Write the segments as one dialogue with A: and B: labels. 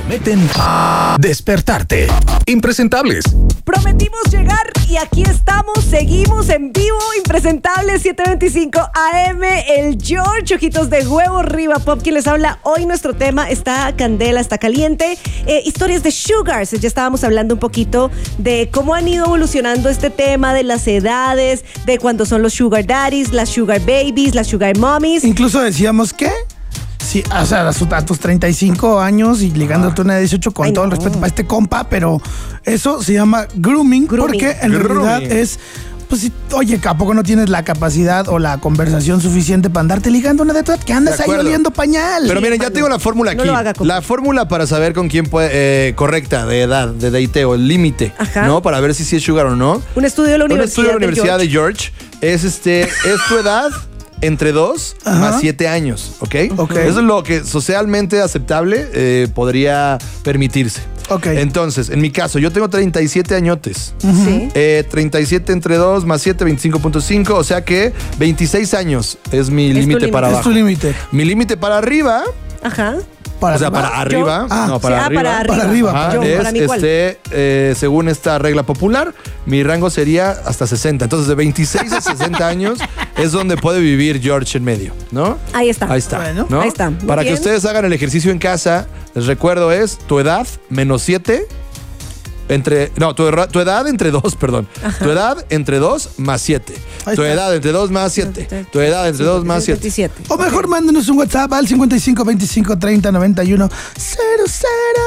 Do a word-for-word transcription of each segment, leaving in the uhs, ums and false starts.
A: prometen despertarte. Impresentables.
B: Prometimos llegar y aquí estamos, seguimos en vivo, Impresentables, siete veinticinco A M, el George, ojitos de huevo, Riva Pop, quien les habla. Hoy nuestro tema está candela, está caliente. Eh, historias de sugars, ya estábamos hablando un poquito de cómo han ido evolucionando este tema, de las edades, de cuándo son los sugar daddies, las sugar babies, las sugar mommies.
C: Incluso decíamos que sí, o sea, a tus treinta y cinco años y ligándote a una de dieciocho, con Ay, todo no. el respeto para este compa, pero eso se llama grooming, grooming. porque en grooming. realidad es, pues, si, oye, ¿a poco no tienes la capacidad o la conversación suficiente para andarte ligando a una de tu edad? Que andas ahí oliendo pañal.
D: Pero miren, ya tengo la fórmula aquí. No la fórmula para saber con quién puede, eh, correcta, de edad, de dateo, el límite, ¿no? Para ver si sí es sugar o no.
B: Un estudio de la Universidad,
D: Un estudio de, la Universidad de, George. de George es este, es tu edad entre dos más siete años, ¿ok? okay. Eso es lo que socialmente aceptable eh, podría permitirse.
C: Ok.
D: Entonces, en mi caso, yo tengo treinta y siete añotes.
B: Uh-huh. Sí.
D: Eh, treinta y siete entre dos más siete, veinticinco punto cinco. O sea que veintiséis años es mi límite para abajo.
C: Es tu límite.
D: Mi límite para arriba.
B: Ajá.
D: Para o sea, arriba. para arriba.
B: Ah,
D: no, para,
B: sí,
D: arriba.
B: Ah, para arriba.
C: Para arriba.
D: Ajá,
B: Yo,
D: es,
B: para mí,
D: este, eh, según esta regla popular, mi rango sería hasta sesenta. Entonces, de veintiséis a sesenta años es donde puede vivir George en medio, ¿no?
B: Ahí está.
D: Ahí está.
B: Bueno,
D: ¿no?
B: ahí está. Muy
D: Para
B: bien.
D: que ustedes hagan el ejercicio en casa, les recuerdo es tu edad menos siete. Entre, no, tu, tu edad entre dos, perdón. Ajá. Tu edad entre dos más siete. Tu edad entre dos más siete. Tu edad entre dos más siete.
C: O mejor mándenos un WhatsApp al cincuenta y cinco, veinticinco, treinta, noventa y uno, cero, cero.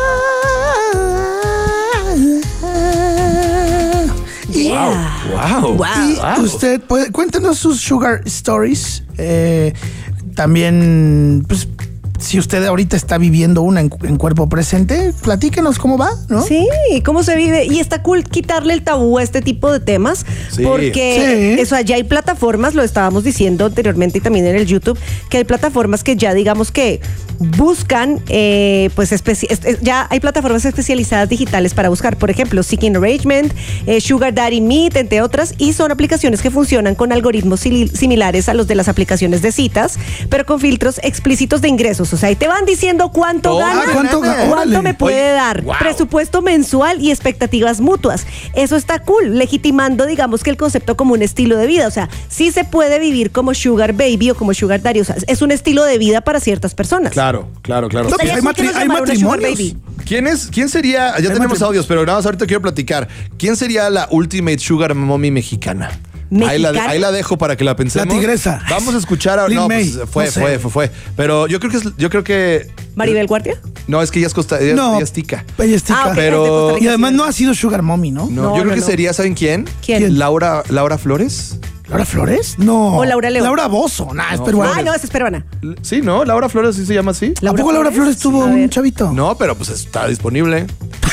B: Yeah.
D: Wow. Wow.
C: Y
D: wow.
C: usted puede, cuéntenos sus sugar stories. Eh, también, pues, si usted ahorita está viviendo una en, en cuerpo presente, platíquenos cómo va, ¿no?
B: Sí, cómo se vive. Y está cool quitarle el tabú a este tipo de temas,
D: sí.
B: porque
C: sí.
B: eso, ya hay plataformas, lo estábamos diciendo anteriormente y también en el YouTube, que hay plataformas que ya digamos que buscan, eh, pues especi- es, ya hay plataformas especializadas digitales para buscar, por ejemplo, Seeking Arrangement, eh, Sugar Daddy Meet, entre otras, y son aplicaciones que funcionan con algoritmos sil- similares a los de las aplicaciones de citas, pero con filtros explícitos de ingresos. O sea, ahí te van diciendo cuánto
D: oh,
B: gana,
C: ah, ¿cuánto,
B: cuánto me puede
D: Oye,
B: dar,
D: wow.
B: presupuesto mensual y expectativas mutuas. Eso está cool, legitimando, digamos, que el concepto como un estilo de vida. O sea, sí se puede vivir como sugar baby o como sugar daddy. O sea, es un estilo de vida para ciertas personas.
D: Claro, claro, claro.
C: No, pues hay, matri- hay matrimonios.
D: ¿Quién es? ¿Quién sería? Ya
C: Hay
D: tenemos
C: matrimonios.
D: audios, pero nada más ahorita quiero platicar. ¿Quién sería la ultimate sugar mommy mexicana? Ahí la, ahí la dejo para que la pensemos.
C: La tigresa.
D: Vamos a escuchar a,
C: Lin
D: no,
C: May.
D: pues fue,
C: No sé.
D: fue, fue, fue. Pero yo creo que es, yo creo que.
B: ¿Maribel Guardia?
D: No, es que ella es costa, ella,
C: No,
D: ella es tica.
C: ella es tica.
B: Ah, ok,
D: Pero-
B: es de Costa Rica,
C: Y además
B: sí.
C: no ha sido sugar mommy, ¿no?
D: No,
B: No,
D: yo creo
B: no,
D: que
B: no.
D: sería, ¿saben quién?
B: ¿Quién?
D: Laura, Laura Flores.
C: ¿Laura Flores? No.
B: ¿O Laura León?
C: Laura Bozzo. Nah, es
D: No,
C: peruana.
B: Ah, no, esa es peruana.
D: Sí, ¿no? Laura Flores sí se llama así.
C: ¿A poco Laura Flores tuvo
B: A
C: un
B: ver.
C: chavito?
D: No, pero pues está disponible.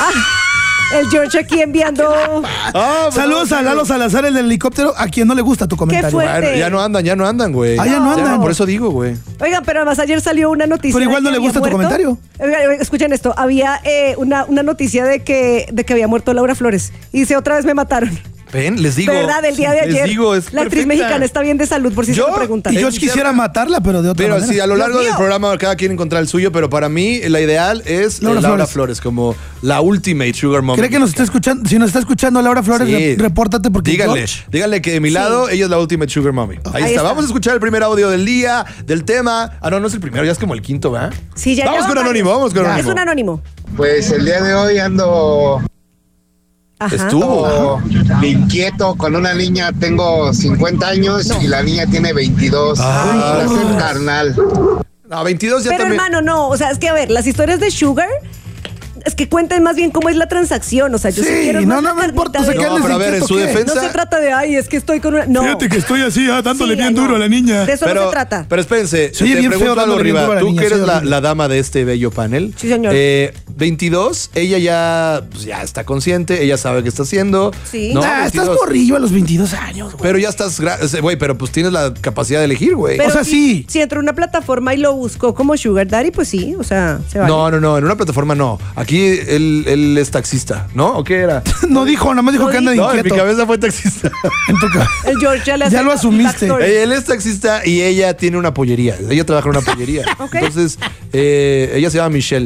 B: El George aquí enviando.
D: Ah, pues,
C: Saludos
D: no,
C: a Lalo Salazar, el del helicóptero, a quien no le gusta tu comentario.
B: fuerte.
D: Bueno, ya no andan, ya no andan, güey.
C: Ah, ya no andan.
D: por eso digo, güey.
B: Oigan, pero además ayer salió una noticia.
C: Pero igual
B: de
C: no
B: que
C: le gusta
B: había
C: tu
B: muerto.
C: comentario.
B: Oigan, escuchen esto. Había eh, una, una noticia de que, de que había muerto Laura Flores. Y dice, otra vez me mataron.
D: Ven, les digo.
B: De verdad, el día de ayer.
D: Les digo, es
B: la actriz
D: perfecta.
B: mexicana está bien de salud, por si
D: Yo-
B: se lo preguntan.
C: Y yo
D: Eh,
C: quisiera matarla, pero de otra
D: Pero
C: manera.
D: sí, a lo largo
B: Dios
D: del
B: mío.
D: programa cada quien encontrar el suyo, pero para mí la ideal es
C: Laura
D: Laura, Laura
C: Flores.
D: Flores. como la ultimate sugar mom.
C: ¿Cree que nos está escuchando? Si nos está escuchando Laura Flores,
D: Sí.
C: re- repórtate porque
D: Díganle,
C: George-
D: díganle que de mi
B: Sí.
D: lado ella es la ultimate sugar mommy. Ahí,
B: Ahí
D: está.
B: está.
D: Vamos a escuchar el primer audio del día, del tema. Ah, no, no es el primero, ya es como el quinto, ¿verdad?
B: Sí, ya
D: Vamos
B: lleva
D: con
B: varios.
D: Anónimo, vamos con
B: Ya.
D: Anónimo.
B: Es un anónimo.
E: Pues el día de hoy ando
B: Ajá.
D: Estuvo.
E: inquieto con una niña, tengo cincuenta años y la niña tiene veintidós.
D: Ah.
E: Para ser carnal.
D: No, veintidós ya
B: Pero
D: también.
B: hermano, no. O sea, es que a ver, las historias de Sugar es que cuenten más bien cómo es la transacción. O sea, yo sí,
C: Sí,
B: quiero
C: no,
B: más
C: no
B: la
C: me
B: carnita
C: importa, o sea,
B: de-
C: que
D: No,
C: andes
D: pero a ver, en
C: inquieto,
D: su
C: ¿qué?
D: defensa.
B: No se trata de, ay, es que estoy con una. No.
C: Fíjate que estoy así, ah, dándole
B: Sí,
C: bien
B: ya
C: duro
B: no.
C: a la niña.
B: De eso
D: Pero,
B: no se trata.
D: pero espérense,
C: Se oye
D: te
C: bien
D: pregunto
C: feo
D: algo,
C: dándole bien duro
D: Riva.
C: a la
D: Tú
C: niña,
D: que
C: se
D: eres
C: oye
D: la,
C: horrible.
D: la dama de este bello panel.
B: Sí, señor.
D: Eh, veintidós, ella ya, pues, ya está consciente, ella sabe qué está haciendo.
B: Sí.
D: No,
C: Nah, estás
D: veintidós.
C: morrillo a los veintidós años, güey.
D: Pero ya estás, gra- güey, pero pues tienes la capacidad de elegir, güey.
B: Pero
C: o sea,
B: si,
C: sí.
B: Si entró en una plataforma y lo buscó como Sugar Daddy, pues sí, o sea, se vale.
D: No, no, no, en una plataforma no. Aquí él, él es taxista, ¿no? ¿O qué era?
C: No dijo, nada más dijo
B: No
C: que anda de
D: No, en mi
C: inquieto.
D: cabeza fue taxista.
C: En tu ca-
B: El George ya le hace
C: Ya lo
B: el
C: asumiste.
B: backstory.
D: Él es taxista y ella tiene una pollería. Ella trabaja en una pollería.
B: Ok.
D: Entonces, eh, ella se llama Michelle.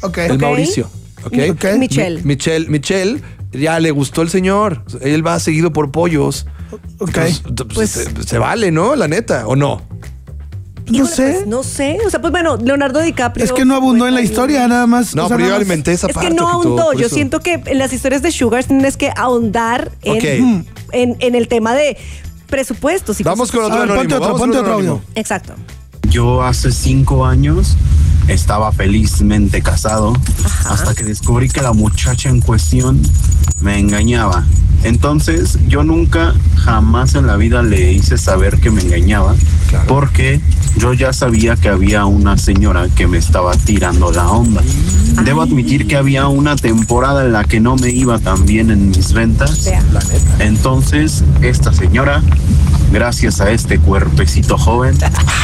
C: Ok.
D: El
B: Ok.
D: Mauricio. ¿Ok?
B: Mi-
C: Ok.
B: Michelle.
D: Mi- Michelle, Michelle, ya le gustó el señor. Él va seguido por pollos.
C: Ok.
D: Entonces,
B: Pues-
D: se, se vale, ¿no? La neta, ¿o no?
C: No
B: Híjole,
C: sé.
B: pues, no sé. O sea, pues bueno, Leonardo DiCaprio.
C: Es que no abundó en la
B: fue ahí.
C: historia, nada más.
D: No,
C: o sea,
D: pero yo
C: nada más-
D: alimenté esa
B: Es
D: parte.
B: que no
D: ojito,
B: ahondó.
D: por
B: Yo
D: eso.
B: siento que en las historias de Sugar tienes que ahondar en,
D: Ok.
B: en, en el tema de presupuestos. Y
D: Vamos
B: cosas
D: con
B: así.
D: otro
C: A ver, ponte
D: anónimo.
C: otro,
D: vamos
C: ponte
D: con
C: otro
D: anónimo.
C: audio.
B: Exacto.
F: Yo hace cinco años estaba felizmente casado hasta que descubrí que la muchacha en cuestión me engañaba. Entonces yo nunca, jamás en la vida le hice saber que me engañaba,
D: Claro.
F: porque yo ya sabía que había una señora que me estaba tirando la onda. Debo admitir que había una temporada en la que no me iba tan bien en mis ventas.
B: Vea.
D: La neta.
F: Entonces, esta señora, gracias a este cuerpecito joven,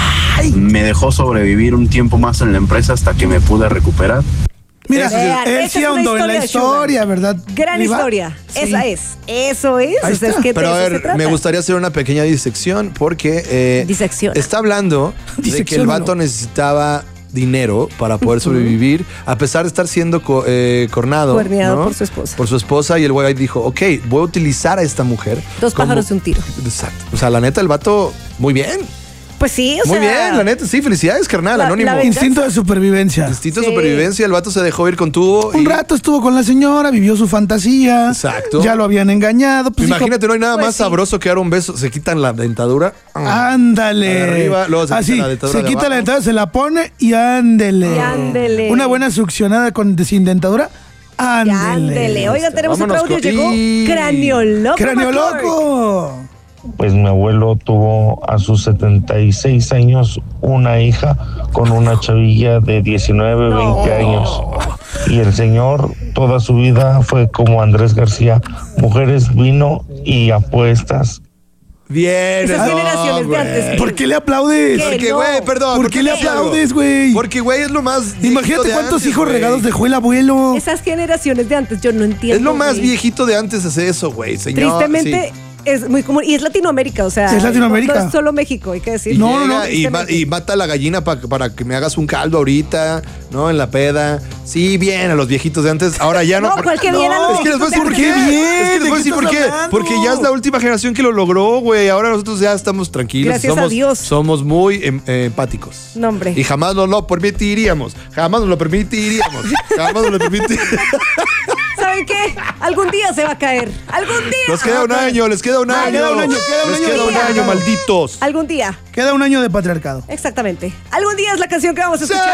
F: me dejó sobrevivir un tiempo más en la empresa hasta que me pude recuperar.
C: Mira,
B: Vean,
C: él
B: esa
C: sí
B: es una
C: ahondó en la
B: historia de
C: historia,
B: Sugar.
C: ¿verdad?
B: Gran
C: Riva?
B: historia.
C: Sí.
B: Esa es. Eso es.
C: Ahí
B: O sea, es
C: está.
B: que de
D: Pero a
B: eso se
D: ver,
B: trata.
D: me gustaría hacer una pequeña disección porque eh,
B: Disección.
D: está hablando de que el
C: Disecciónalo.
D: vato necesitaba dinero para poder sobrevivir, a pesar de estar siendo co- eh, cornado.
B: Cuerneado
D: ¿no?
B: por su esposa.
D: Por su esposa, y el güey dijo, ok, voy a utilizar a esta mujer.
B: Dos
D: como-
B: pájaros de un tiro.
D: Exacto. O sea, la neta, el vato, muy bien.
B: Pues sí, o
D: muy
B: sea.
D: bien, la neta, sí, felicidades, carnal,
B: La-
D: anónimo.
B: la venganza.
C: Instinto de supervivencia.
D: Instinto de
B: Sí.
D: supervivencia, el vato se dejó ir con tubo.
C: Un
D: y-
C: rato estuvo con la señora, vivió su fantasía.
D: Exacto.
C: Ya lo habían engañado. Pues
D: Imagínate, no hay nada
B: pues
D: más
B: sí.
D: sabroso que dar un beso. Se quitan la dentadura.
C: dijo, ándale.
D: De arriba, luego se quita
C: Así,
D: la dentadura
C: se
D: de
C: quita
D: abajo.
C: la dentadura, se la pone y ándele.
B: Y ándele.
C: Una buena succionada con sin dentadura. Ándele.
B: Ya, ándele. Oigan, tenemos
D: Vámonos
B: otro audio.
D: con-
B: Llegó
D: y-
B: Cráneo Loco.
C: ¡Cráneo
B: McCord.
C: loco!
G: Pues mi abuelo tuvo a sus setenta y seis años una hija con una chavilla de diecinueve, veinte años. Y el señor toda su vida fue como Andrés García, mujeres, vino y apuestas.
D: Bien,
B: Esas
D: no,
B: generaciones de
D: güey.
B: antes.
C: ¿Por qué le aplaudes?
B: ¿Qué?
D: Porque,
B: no.
D: güey, perdón.
C: ¿Por
D: porque
C: qué le
D: claro.
C: aplaudes, güey?
D: Porque, güey, es lo más. viejito
C: Imagínate
D: de
C: cuántos
D: antes,
C: hijos
D: güey.
C: regados dejó el abuelo.
B: Esas generaciones de antes, yo no entiendo.
D: Es lo más
B: güey.
D: viejito de antes, es eso, güey, señor.
B: Tristemente,
D: sí.
B: es muy común. Y es Latinoamérica, o sea.
C: Es Latinoamérica.
B: No, no es solo México, hay que decir.
D: Y
C: No, no,
D: llega
C: no,
D: y, ma-
B: tristemente.
D: y mata a la gallina pa- para que me hagas un caldo ahorita, ¿no? En la peda. Sí, bien, a los viejitos de antes. Ahora ya no.
B: No,
D: por-
B: ¿cuál que bien a los
D: Es que les voy a decir por
B: viejitos
D: qué.
B: de
C: antes?
D: Es que les voy a
C: ¿De
D: decir
C: qué
D: por qué.
C: estás hablando?
D: Porque ya es la última generación que lo logró, güey. Ahora nosotros ya estamos tranquilos.
B: Gracias a
D: somos,
B: Dios.
D: Somos muy em- eh, empáticos.
B: No, hombre.
D: Y jamás nos lo permitiríamos. Jamás nos lo permitiríamos. Jamás nos lo permitiríamos.
B: ¿Saben qué? Algún día se va a caer. Algún día.
D: Les queda un año, les queda un
B: Ay,
D: año.
C: queda un año, queda un
D: les
C: año
D: queda
C: de
D: un año,
C: patriarcado.
D: malditos.
B: Algún día.
C: Queda un año de patriarcado.
B: Exactamente. Algún día es la canción que vamos a
D: ¡Sí,
B: escuchar.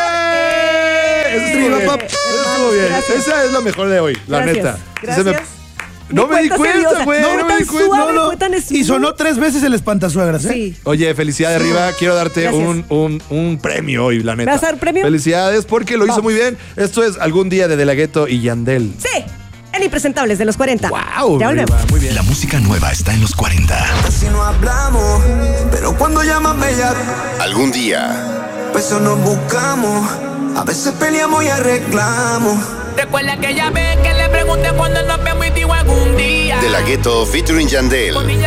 D: güey! Eso estuvo
C: Arriba,
D: bien.
C: pap.
D: Eso estuvo bien.
B: Gracias.
D: Esa es la mejor de hoy, la
B: Gracias.
D: neta.
B: Gracias.
D: Se me- No
B: Ni
D: me di
B: cuenta se dio, o
D: cuenta,
B: sea,
D: güey.
B: no
D: No
B: fue
D: me
B: tan
D: di cuenta.
B: suave,
C: No, no.
B: fue tan
C: Y
B: smooth.
C: sonó tres veces el espantasuegras, ¿eh?
B: Sí.
D: Oye, felicidades, Riva. Quiero darte
B: Gracias.
D: un, un, un premio hoy, la neta.
B: ¿Me vas a dar premio?
D: Felicidades porque lo hizo
B: Vamos.
D: muy bien. Esto es Algún Día de De La Ghetto y Yandel.
B: Sí. En Impresentables de los cuarenta.
D: ¡Wow!
B: Ya volvemos.
D: Riva, muy bien.
A: La música nueva está en los cuarenta.
H: Casi no hablamos, pero cuando llamas me llamo.
A: Algún día.
H: Pues eso nos buscamos, a veces peleamos y arreglamos.
I: Recuerda aquella vez que le pregunté cuando nos vemos y digo algún día.
A: De La Ghetto featuring Yandel.